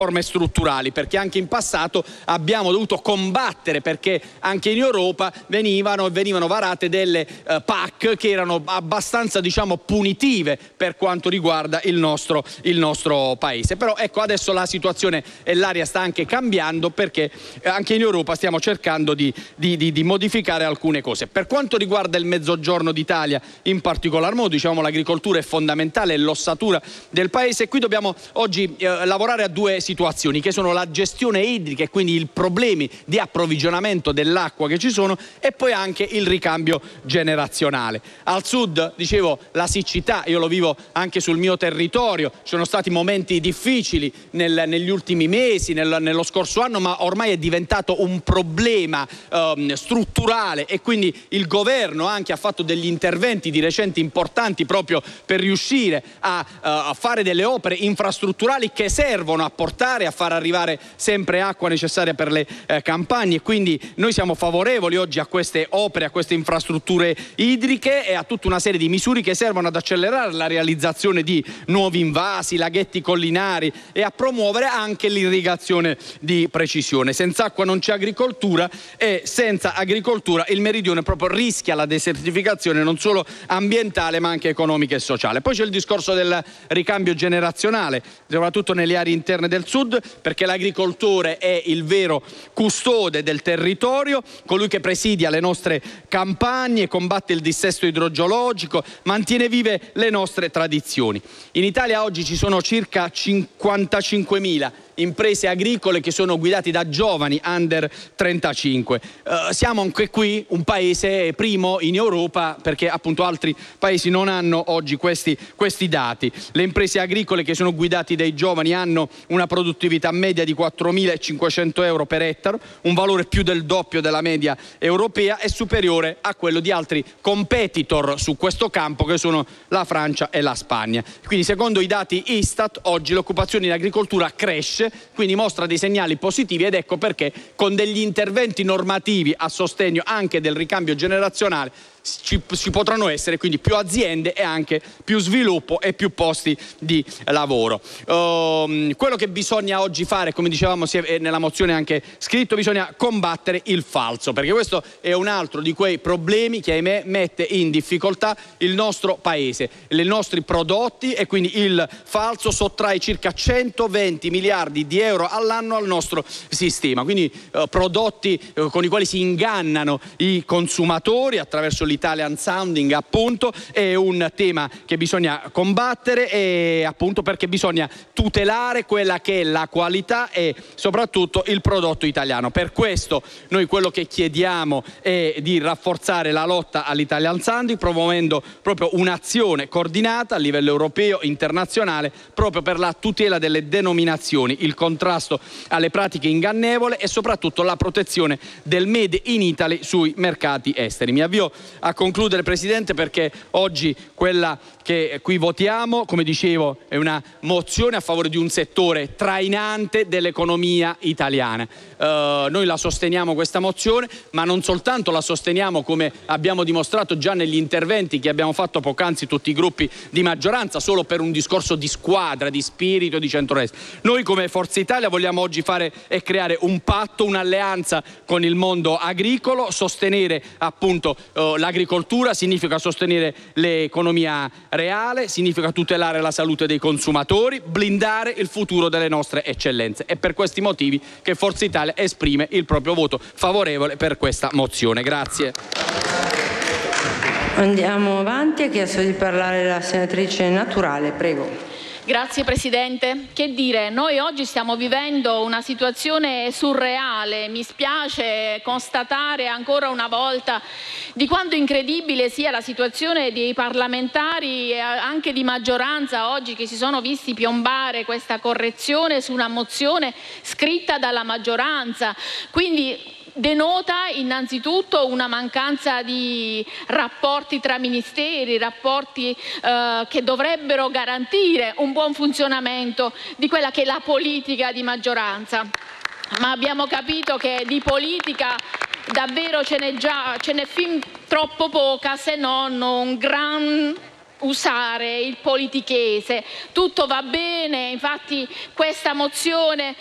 riforme strutturali, perché anche in passato abbiamo dovuto combattere perché anche in Europa venivano varate delle PAC che erano abbastanza, diciamo, punitive per quanto riguarda il nostro paese. Però ecco, adesso la situazione e l'aria sta anche cambiando, perché anche in Europa stiamo cercando di modificare alcune cose. Per quanto riguarda il Mezzogiorno d'Italia in particolar modo, diciamo, l'agricoltura è fondamentale, è l'ossatura del paese, e qui dobbiamo oggi lavorare a due situazioni, che sono la gestione idrica e quindi i problemi di approvvigionamento dell'acqua che ci sono, e poi anche il ricambio generazionale. Al sud, dicevo, la siccità, io lo vivo anche sul mio territorio, ci sono stati momenti difficili negli ultimi mesi, nello scorso anno, ma ormai è diventato un problema strutturale, e quindi il governo anche ha fatto degli interventi di recente importanti proprio per riuscire a fare delle opere infrastrutturali che servono a portare, a far arrivare sempre acqua necessaria per le campagne. E quindi noi siamo favorevoli oggi a queste opere, a queste infrastrutture idriche e a tutta una serie di misure che servono ad accelerare la realizzazione di nuovi invasi, laghetti collinari, e a promuovere anche l'irrigazione di precisione. Senza acqua non c'è agricoltura, e senza agricoltura il meridione proprio rischia la desertificazione non solo ambientale ma anche economica e sociale. Poi c'è il discorso del ricambio generazionale, soprattutto nelle aree interne del sud, perché l'agricoltore è il vero custode del territorio, colui che presidia le nostre campagne, combatte il dissesto idrogeologico, mantiene vive le nostre tradizioni. In Italia oggi ci sono circa 55.000 imprese agricole che sono guidate da giovani under 35. Siamo anche qui un paese primo in Europa, perché appunto altri paesi non hanno oggi questi dati. Le imprese agricole che sono guidate dai giovani hanno una produttività media di 4.500 euro per ettaro, un valore più del doppio della media europea e superiore a quello di altri competitor su questo campo, che sono la Francia e la Spagna. Quindi, secondo i dati Istat, oggi l'occupazione in agricoltura cresce, quindi mostra dei segnali positivi, ed ecco perché con degli interventi normativi a sostegno anche del ricambio generazionale ci potranno essere quindi più aziende e anche più sviluppo e più posti di lavoro. Quello che bisogna oggi fare, come dicevamo nella mozione anche scritto, bisogna combattere il falso, perché questo è un altro di quei problemi che, ahimè, mette in difficoltà il nostro paese, i nostri prodotti, e quindi il falso sottrae circa 120 miliardi di euro all'anno al nostro sistema. Quindi prodotti con i quali si ingannano i consumatori attraverso l'Italian sounding, appunto, è un tema che bisogna combattere, e appunto perché bisogna tutelare quella che è la qualità e soprattutto il prodotto italiano. Per questo noi quello che chiediamo è di rafforzare la lotta all'Italian sounding, promuovendo proprio un'azione coordinata a livello europeo e internazionale proprio per la tutela delle denominazioni, il contrasto alle pratiche ingannevoli e soprattutto la protezione del Made in Italy sui mercati esteri. Mi avvio a concludere, Presidente, perché oggi quella che qui votiamo, come dicevo, è una mozione a favore di un settore trainante dell'economia italiana. Noi la sosteniamo questa mozione, ma non soltanto la sosteniamo, come abbiamo dimostrato già negli interventi che abbiamo fatto poc'anzi tutti i gruppi di maggioranza, solo per un discorso di squadra, di spirito, di centrodestra. Noi come Forza Italia vogliamo oggi fare e creare un patto, un'alleanza con il mondo agricolo. Sostenere appunto l'agricoltura significa sostenere l'economia reale, significa tutelare la salute dei consumatori, blindare il futuro delle nostre eccellenze. È per questi motivi che Forza Italia esprime il proprio voto favorevole per questa mozione. Grazie. Andiamo avanti. Ha chiesto di parlare la senatrice Naturale, prego. Grazie Presidente. Che dire, noi oggi stiamo vivendo una situazione surreale. Mi spiace constatare ancora una volta di quanto incredibile sia la situazione dei parlamentari e anche di maggioranza oggi, che si sono visti piombare questa correzione su una mozione scritta dalla maggioranza. Quindi denota innanzitutto una mancanza di rapporti tra ministeri, rapporti che dovrebbero garantire un buon funzionamento di quella che è la politica di maggioranza. Ma abbiamo capito che di politica davvero ce n'è fin troppo poca, se non un gran usare il politichese. Tutto va bene, infatti questa mozione